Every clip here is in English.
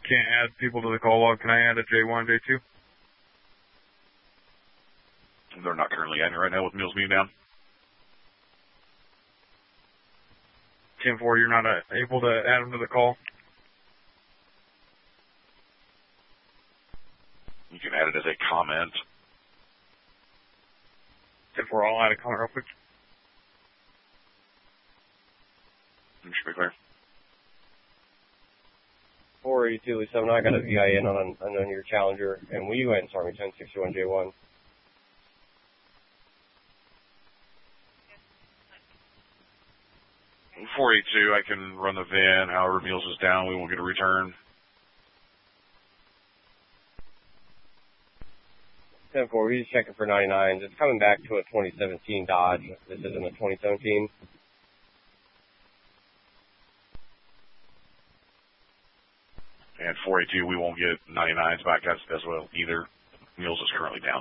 can't add people to the call log. Can I add a J1, J2? They're not currently adding right now with meals being down. 10-4, you're not able to add them to the call? You can add it as a comment. 10-4, I'll add a comment real quick. Should be clear. 482, Lisa, I got a VIN on your Challenger, and will you go ahead and start me 1061 J1? In 482, I can run the VIN. However, meals is down, we won't get a return. 10-4, we're just checking for 99s. It's coming back to a 2017 Dodge. This isn't a 2017. And 482, we won't get 99s back as well either. Meals is currently down.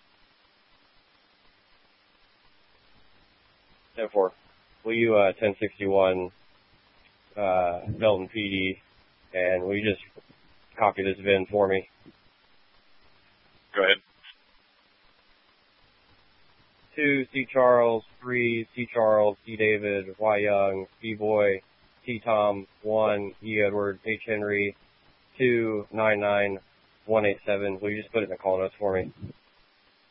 10-4, will you 1061 Belton PD, and will you just copy this VIN for me? Go ahead. 2, C. Charles, 3, C. Charles, C. David, Y. Young, C. Boy, T. Tom, 1, E. Edward, H. Henry, 2, 99, 187. Will you just put it in the call notes for me?